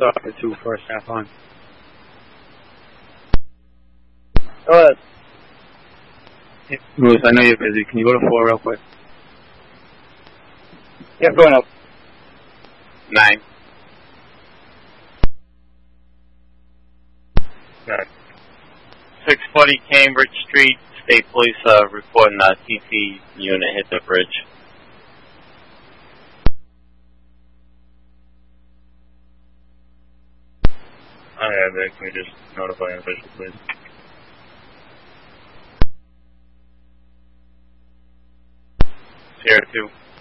start the 2 first half on. Go ahead. Moose, I know you're busy. Can you go to 4 real quick? Yeah, going up. 9. Got it. 640 Cambridge Street, State Police reporting a TT unit hit the bridge. I have it. Can we just notify an official, please? Sierra 2.